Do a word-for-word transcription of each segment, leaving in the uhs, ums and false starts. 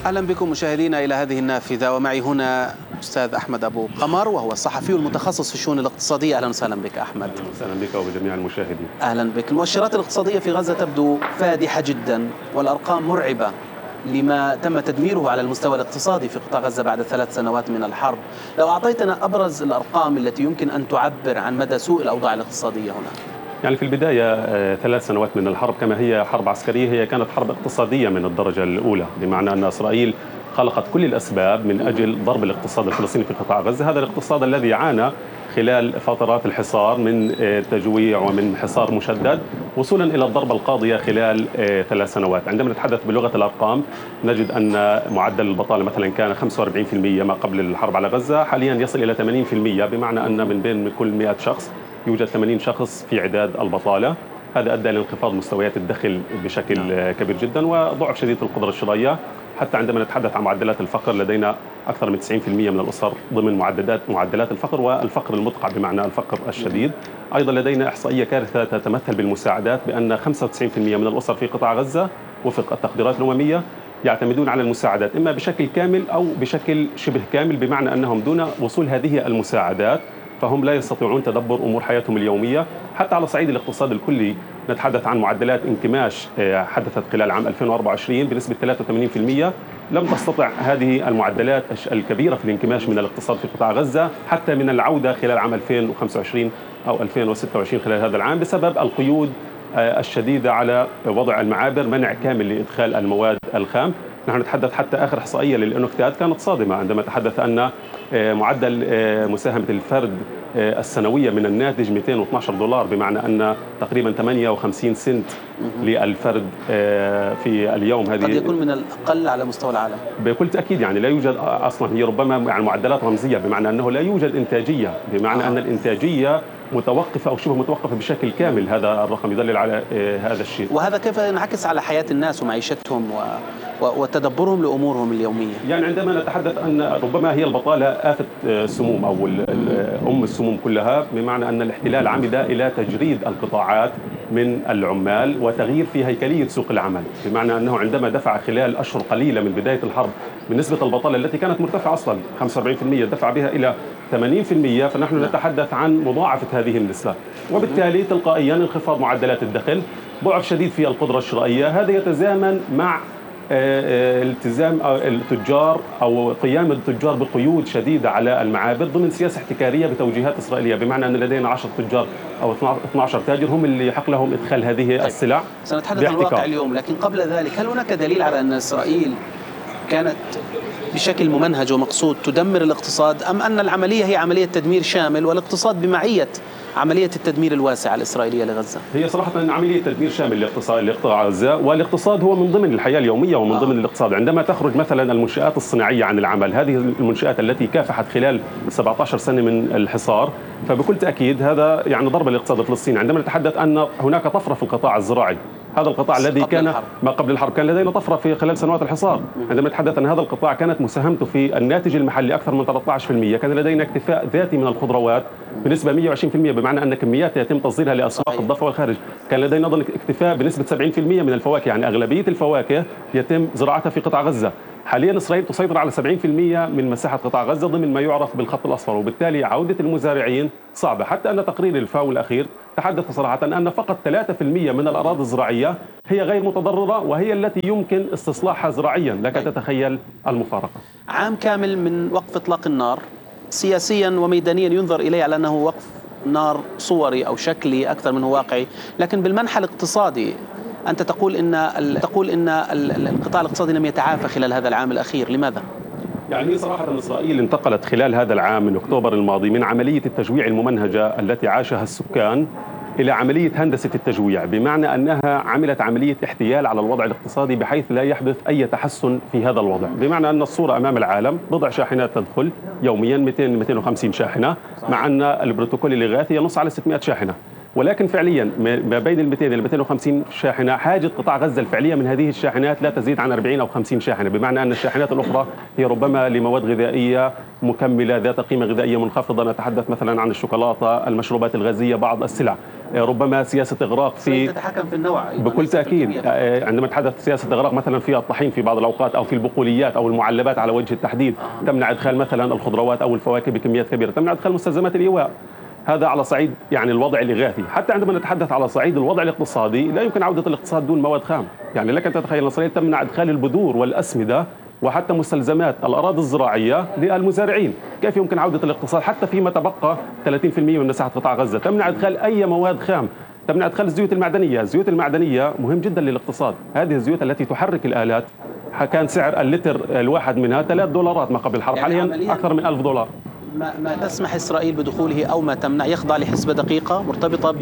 أهلا بكم مشاهدينا إلى هذه النافذة، ومعي هنا أستاذ أحمد أبو قمر وهو الصحفي المتخصص في الشؤون الاقتصادية. أهلا وسهلا بك أحمد. أهلا وسهلا بك وبجميع المشاهدين. أهلا بك. المؤشرات الاقتصادية في غزة تبدو فادحة جدا والأرقام مرعبة لما تم تدميره على المستوى الاقتصادي في قطاع غزة بعد ثلاث سنوات من الحرب. لو أعطيتنا أبرز الأرقام التي يمكن أن تعبر عن مدى سوء الأوضاع الاقتصادية هنا. يعني في البداية آه، ثلاث سنوات من الحرب كما هي حرب عسكرية، هي كانت حرب اقتصادية من الدرجة الأولى، بمعنى أن إسرائيل خلقت كل الأسباب من أجل ضرب الاقتصاد الفلسطيني في قطاع غزة. هذا الاقتصاد الذي عانى خلال فترات الحصار من آه، تجويع ومن حصار مشدد، وصولا إلى الضربة القاضية خلال آه، ثلاث سنوات. عندما نتحدث بلغة الأرقام نجد أن معدل البطالة مثلا كان خمسة وأربعين بالمئة ما قبل الحرب على غزة، حاليا يصل إلى ثمانين بالمئة، بمعنى أن من بين كل مئة شخص يوجد ثمانين شخص في عداد البطالة. هذا أدى إلى انخفاض مستويات الدخل بشكل كبير جدا وضعف شديد في القدرة الشرائية. حتى عندما نتحدث عن معدلات الفقر لدينا أكثر من تسعين بالمئة من الأسر ضمن معدلات معدلات الفقر والفقر المدقع بمعنى الفقر الشديد. أيضا لدينا إحصائية كارثة تتمثل بالمساعدات، بأن خمسة وتسعين بالمئة من الأسر في قطاع غزة وفق التقديرات الأممية يعتمدون على المساعدات إما بشكل كامل أو بشكل شبه كامل، بمعنى أنهم دون وصول هذه المساعدات فهم لا يستطيعون تدبر أمور حياتهم اليومية. حتى على صعيد الاقتصاد الكلي نتحدث عن معدلات انكماش حدثت خلال عام ألفين وأربعة وعشرين بنسبة ثلاثة وثمانين بالمئة. لم تستطع هذه المعدلات الكبيرة في الانكماش من الاقتصاد في قطاع غزة حتى من العودة خلال عام ألفين وخمسة وعشرين أو ألفين وستة وعشرين خلال هذا العام، بسبب القيود الشديدة على وضع المعابر، منع كامل لإدخال المواد الخام. نحن نتحدث حتى آخر إحصائية للأنوكتاد كانت صادمة عندما تحدث أن معدل مساهمة الفرد السنوية من الناتج مئتين واثني عشر دولار، بمعنى أن تقريبا ثمانية وخمسين سنت للفرد في اليوم. هذه قد يكون من الأقل على مستوى العالم بكل تأكيد. يعني لا يوجد أصلا، هي ربما يعني معدلات رمزية، بمعنى أنه لا يوجد إنتاجية، بمعنى آه. أن الإنتاجية متوقفة أو شبه متوقفة بشكل كامل. هذا الرقم يدلل على هذا الشيء. وهذا كيف ينعكس على حياة الناس ومعيشتهم و... وتدبرهم لأمورهم اليومية؟ يعني عندما نتحدث أن ربما هي البطالة آفة السموم أو أم السموم كلها، بمعنى أن الاحتلال عمد إلى تجريد القطاعات من العمال وتغيير في هيكلية سوق العمل، بمعنى أنه عندما دفع خلال أشهر قليلة من بداية الحرب بنسبة البطالة التي كانت مرتفعة أصلا خمسة وأربعين بالمئة دفع بها إلى ثمانين بالمئة، فنحن نتحدث عن مضاعفة هذه النسبة، وبالتالي تلقائيا انخفاض معدلات الدخل، ضعف شديد في القدرة الشرائية. هذا يتزامن مع التزام التجار أو قيام التجار بقيود شديدة على المعابر ضمن سياسة احتكارية بتوجيهات إسرائيلية، بمعنى أن لدينا عشرة تجار أو اثني عشر تاجر هم اللي يحق لهم إدخال هذه السلع. سنتحدث عن الواقع اليوم، لكن قبل ذلك هل هناك دليل على أن إسرائيل كانت بشكل ممنهج ومقصود تدمر الاقتصاد، أم أن العملية هي عملية تدمير شامل والاقتصاد بمعية عملية التدمير الواسعة الإسرائيلية لغزة؟ هي صراحة عملية تدمير شامل لاقتصاد لقطاع غزة، والاقتصاد هو من ضمن الحياة اليومية ومن ضمن آه. الاقتصاد. عندما تخرج مثلا المنشآت الصناعية عن العمل، هذه المنشآت التي كافحت خلال سبعة عشر سنة من الحصار، فبكل تأكيد هذا يعني ضرب الاقتصاد الفلسطيني. عندما نتحدث أن هناك طفرة في القطاع الزراعي، هذا القطاع الذي كان الحرب. ما قبل الحرب كان لدينا طفرة في خلال سنوات الحصار. عندما نتحدث أن هذا القطاع كانت مساهمته في الناتج المحلي أكثر من ثلاثة عشر بالمئة، كان لدينا اكتفاء ذاتي من الخضروات بنسبة مئة وعشرين بالمئة، بمعنى أن كميات يتم تصديرها لأسواق الضفة والخارج. كان لدينا أيضا اكتفاء بنسبة سبعين بالمئة من الفواكه، يعني أغلبية الفواكه يتم زراعتها في قطاع غزة. حاليا إسرائيل تسيطر على سبعين بالمئة من مساحة قطاع غزة ضمن ما يعرف بالخط الأصفر، وبالتالي عودة المزارعين صعبة. حتى أن تقرير الفاو الأخير تحدث صراحة أن فقط ثلاثة بالمئة من الأراضي الزراعية هي غير متضررة، وهي التي يمكن استصلاحها زراعيا. لك تتخيل المفارقة. عام كامل من وقف إطلاق النار، سياسيا وميدانيا ينظر إليه على أنه وقف نار صوري أو شكلي أكثر منه واقعي، لكن بالمنحى الاقتصادي أنت تقول إن تقول إن القطاع الاقتصادي لم يتعافى خلال هذا العام الأخير، لماذا؟ يعني صراحة إسرائيل انتقلت خلال هذا العام من أكتوبر الماضي من عملية التجويع الممنهجة التي عاشها السكان إلى عملية هندسة التجويع، بمعنى أنها عملت عملية احتيال على الوضع الاقتصادي بحيث لا يحدث أي تحسن في هذا الوضع. بمعنى أن الصورة أمام العالم بضع شاحنات تدخل يوميا مئتين مئتين وخمسين شاحنة، مع أن البروتوكول الإغاثي ينص على ستمئة شاحنة، ولكن فعليا ما بين ال مئتين إلى مئتين وخمسين شاحنة حاجة قطاع غزة الفعلية من هذه الشاحنات لا تزيد عن أربعين أو خمسين شاحنة، بمعنى أن الشاحنات الأخرى هي ربما لمواد غذائية مكملة ذات قيمة غذائية منخفضة، نتحدث مثلا عن الشوكولاتة، المشروبات الغازية، بعض السلع. ربما سياسة إغراق في تتحكم في النوع بكل تأكيد. عندما نتحدث سياسة إغراق مثلا في الطحين في بعض الأوقات أو في البقوليات أو المعلبات على وجه التحديد، آه. تمنع إدخال مثلا الخضروات أو الفواكه بكميات كبيرة، تمنع إدخال مستلزمات الإيواء. هذا على صعيد يعني الوضع الإغاثي. حتى عندما نتحدث على صعيد الوضع الاقتصادي لا يمكن عودة الاقتصاد دون مواد خام. يعني لك أن تتخيل إسرائيل تمنع إدخال البذور والأسمدة وحتى مستلزمات الأراضي الزراعية للمزارعين. كيف يمكن عودة الاقتصاد حتى فيما تبقى ثلاثين بالمئة من مساحة قطاع غزة؟ تمنع إدخال أي مواد خام، تمنع إدخال الزيوت المعدنية. الزيوت المعدنية مهم جدا للاقتصاد، هذه الزيوت التي تحرك الآلات. كان سعر اللتر الواحد منها ثلاث دولارات ما قبل الحرب، يعني حاليا أكثر من ألف دولار. ما, ما تسمح إسرائيل بدخوله أو ما تمنع يخضع لحسبة دقيقة مرتبطة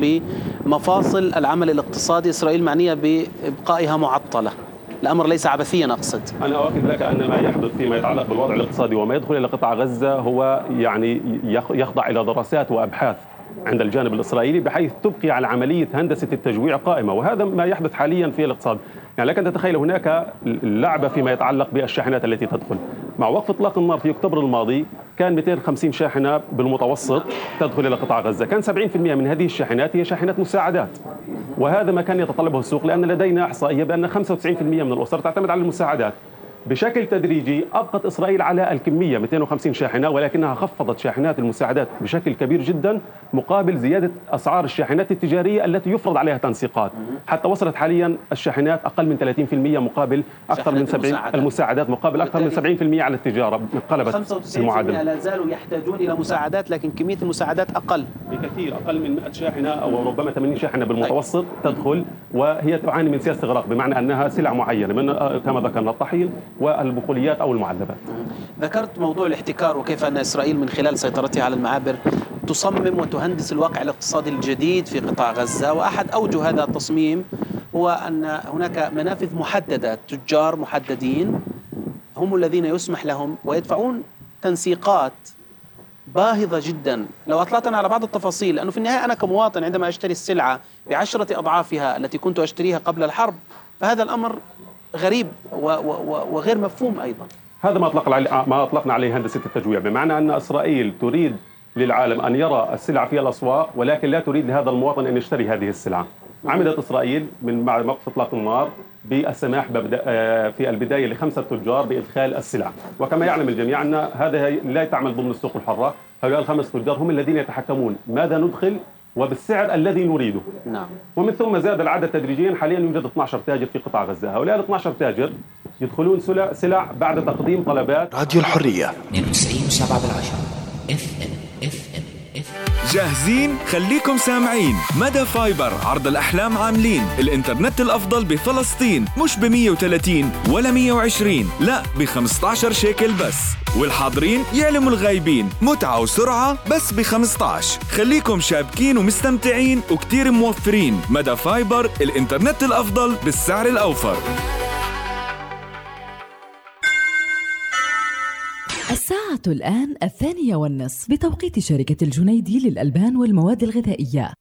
بمفاصل العمل الاقتصادي. إسرائيل معنية بإبقائها معطلة، الأمر ليس عبثيا أقصد. أنا أؤكد لك أن ما يحدث فيما يتعلق بالوضع الاقتصادي وما يدخل إلى قطاع غزة هو يعني يخضع إلى دراسات وأبحاث عند الجانب الإسرائيلي بحيث تبقي على عملية هندسة التجويع قائمة، وهذا ما يحدث حاليا في الاقتصاد. يعني لك أن تتخيل هناك لعبة فيما يتعلق بالشاحنات التي تدخل. مع وقف إطلاق النار في أكتوبر الماضي كان مئتين وخمسين شاحنة بالمتوسط تدخل إلى قطاع غزة، كان سبعين بالمئة من هذه الشاحنات هي شاحنات مساعدات، وهذا ما كان يتطلبه السوق، لأن لدينا إحصائية بأن خمسة وتسعين بالمئة من الأسر تعتمد على المساعدات. بشكل تدريجي أبقت إسرائيل على الكمية مئتين وخمسين شاحنة، ولكنها خفضت شاحنات المساعدات بشكل كبير جدا مقابل زيادة أسعار الشاحنات التجارية التي يفرض عليها تنسيقات، حتى وصلت حاليا الشاحنات أقل من ثلاثين بالمئة مقابل أكثر من سبعين المساعدات مقابل أكثر من سبعين بالمئة على التجارة. انقلبت المعادلة. لا زالوا يحتاجون إلى مساعدات، لكن كمية المساعدات أقل بكثير، أقل من مئة شاحنة أو ربما ثمانين شاحنة بالمتوسط تدخل، وهي تعاني من سياسة إغراق، بمعنى أنها سلع معينة من كما ذكرنا الطحين والبقوليات أو المعلبات. ذكرت موضوع الاحتكار وكيف أن إسرائيل من خلال سيطرتها على المعابر تصمم وتهندس الواقع الاقتصادي الجديد في قطاع غزة، وأحد أوجه هذا التصميم هو أن هناك منافذ محددة، تجار محددين هم الذين يسمح لهم ويدفعون تنسيقات باهظة جدا. لو أطلعتنا على بعض التفاصيل، لأنه في النهاية أنا كمواطن عندما أشتري السلعة بعشرة أضعافها التي كنت أشتريها قبل الحرب، فهذا الأمر غريب وغير مفهوم أيضا. هذا ما أطلق ما أطلقنا عليه هندسة التجويع، بمعنى أن إسرائيل تريد للعالم أن يرى السلع في الأسواق، ولكن لا تريد لهذا المواطن أن يشتري هذه السلعة. عملت إسرائيل من بعد موقف إطلاق النار بالسماح في البداية لخمسة تجار بإدخال السلع، وكما يعلم الجميع أن هذا لا تعمل ضمن السوق الحرة. هؤلاء الخمس تجار هم الذين يتحكمون ماذا ندخل وبالسعر الذي نريده. نعم. ومن ثم زاد العدد تدريجيا، حاليا يوجد اثني عشر تاجر في قطاع غزة. هؤلاء ال اثني عشر تاجر يدخلون سلع, سلع بعد تقديم طلبات. راديو الحرية اثنين وتسعين وسبعة بالعشرة اف ام اف ام اف. جاهزين؟ خليكم سامعين. مدى فايبر عرض الأحلام عاملين الإنترنت الأفضل بفلسطين، مش ب مية وثلاثين ولا مية وعشرين، لا ب خمسة عشر شيكل بس. والحاضرين يعلموا الغايبين، متعة وسرعة بس ب خمسة عشر. خليكم شابكين ومستمتعين وكتير موفرين. مدى فايبر الإنترنت الأفضل بالسعر الأوفر. الساعة الآن الثانية والنصف بتوقيت شركة الجنيدي للألبان والمواد الغذائية.